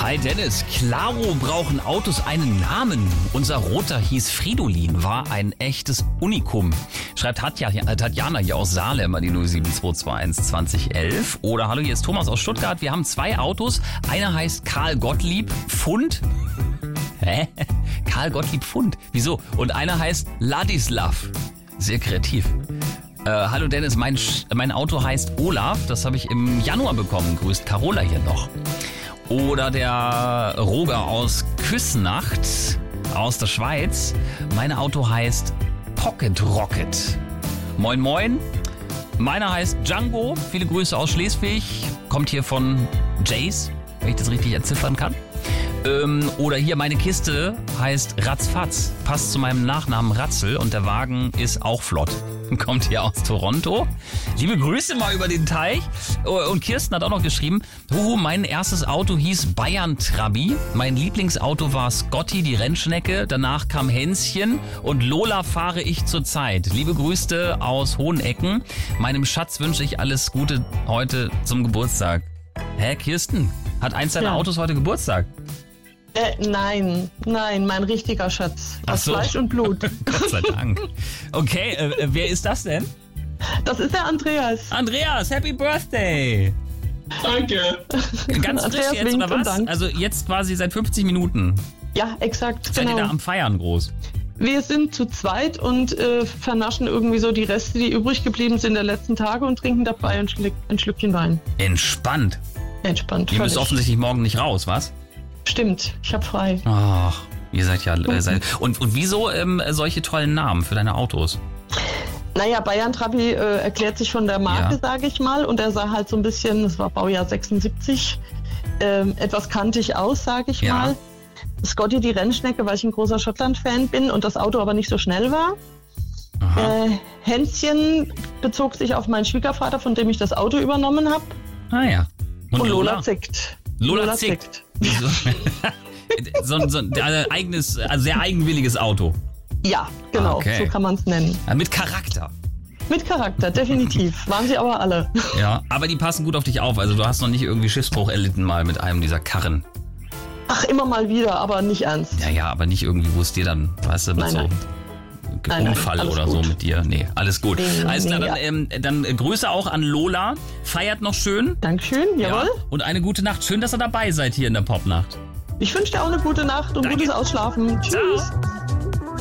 Hi Dennis, klaro brauchen Autos einen Namen. Unser Roter hieß Fridolin, war ein echtes Unikum. Schreibt Tatjana hier aus Salem an die 07221 2011. Oder hallo, hier ist Thomas aus Stuttgart. Wir haben 2 Autos. Einer heißt Karl Gottlieb Pfund. Hä? Karl Gottlieb Pfund? Wieso? Und einer heißt Ladislav. Sehr kreativ. Hallo Dennis, mein Auto heißt Olaf. Das habe ich im Januar bekommen. Grüßt Carola hier noch. Oder der Roger aus Küsnacht aus der Schweiz. Mein Auto heißt Pocket Rocket. Moin moin. Meiner heißt Django. Viele Grüße aus Schleswig. Kommt hier von Jace, wenn ich das richtig entziffern kann. Oder hier meine Kiste heißt Ratzfatz. Passt zu meinem Nachnamen Ratzel und der Wagen ist auch flott. Kommt hier aus Toronto. Liebe Grüße mal über den Teich. Und Kirsten hat auch noch geschrieben, mein erstes Auto hieß Bayern Trabi. Mein Lieblingsauto war Scotty, die Rennschnecke. Danach kam Hänschen und Lola fahre ich zurzeit. Liebe Grüße aus Hohenecken. Meinem Schatz wünsche ich alles Gute heute zum Geburtstag. Hä, Kirsten? Hat eins deiner Autos heute Geburtstag? Nein, mein richtiger Schatz. Aus Fleisch und Blut. Gott sei Dank. Okay, wer ist das denn? Das ist der Andreas. Andreas, Happy Birthday! Danke. Ganz frisch jetzt, oder was? Dank. Also jetzt quasi seit 50 Minuten. Ja, exakt. Seid ihr da am Feiern groß? Wir sind zu zweit und vernaschen irgendwie so die Reste, die übrig geblieben sind der letzten Tage und trinken dabei ein Schlückchen Wein. Entspannt. Entspannt. Ihr müsst offensichtlich morgen nicht raus, was? Stimmt, ich hab frei. Ach, ihr seid ja... Und wieso solche tollen Namen für deine Autos? Naja, Bayern Trabi erklärt sich von der Marke, sage ich mal. Und er sah halt so ein bisschen, das war Baujahr 76, etwas kantig aus, sage ich mal. Scotty, die Rennschnecke, weil ich ein großer Schottland-Fan bin und das Auto aber nicht so schnell war. Hänschen bezog sich auf meinen Schwiegervater, von dem ich das Auto übernommen habe. Ah ja. Und Lola zickt. Lola zickt. so ein eigenes, also sehr eigenwilliges Auto. Ja, genau, okay. So kann man es nennen. Ja, mit Charakter. Mit Charakter, definitiv. Waren sie aber alle. Ja, aber die passen gut auf dich auf. Also du hast noch nicht irgendwie Schiffsbruch erlitten mal mit einem dieser Karren. Ach, immer mal wieder, aber nicht ernst. Ja, aber nicht irgendwie, wo es dir dann, weißt du, mit so Unfall oder gut. So mit dir. Nee, alles gut. Alles klar, dann Grüße auch an Lola. Feiert noch schön. Dankeschön, jawohl. Ja, und eine gute Nacht. Schön, dass ihr dabei seid hier in der Popnacht. Ich wünsche dir auch eine gute Nacht und gutes Ausschlafen. Tschüss. Ciao.